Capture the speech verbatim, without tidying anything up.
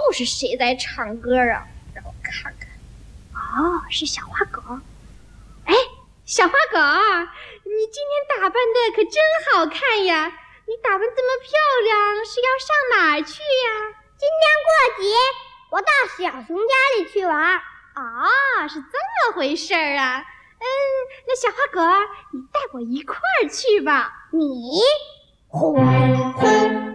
又是谁在唱歌啊？让我看看。哦，是小花狗。哎，小花狗，你今天打扮的可真好看呀！你打扮这么漂亮，是要上哪儿去呀？ 今天过节，我到小熊家里去玩。 哦，是这么回事儿啊。嗯，那小花狗，你带我一块儿去吧。 你？轰轰